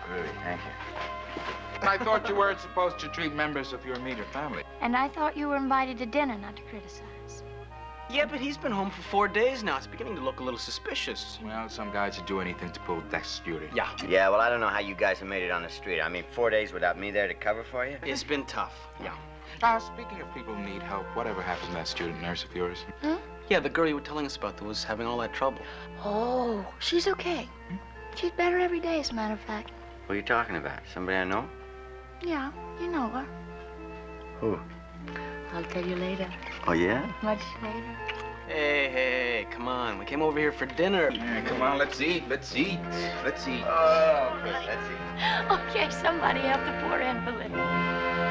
Really, thank you. I thought you weren't supposed to treat members of your immediate family. And I thought you were invited to dinner, not to criticize. Yeah, but he's been home for 4 days now. It's beginning to look a little suspicious. Well, some guys would do anything to pull desk duty. Yeah. Yeah, well, I don't know how you guys have made it on the street. I mean, 4 days without me there to cover for you? It's been tough, yeah. Speaking of people who need help, whatever happened to that student nurse of yours? Hmm? Yeah, the girl you were telling us about that was having all that trouble. Oh, she's okay. She's better every day, as a matter of fact. What are you talking about? Somebody I know? Yeah, you know her. Who? I'll tell you later. Oh, yeah? Much later. Hey, come on. We came over here for dinner. Yeah, come on, let's eat. Let's eat. Oh, good, let's eat. Okay, somebody help the poor invalid.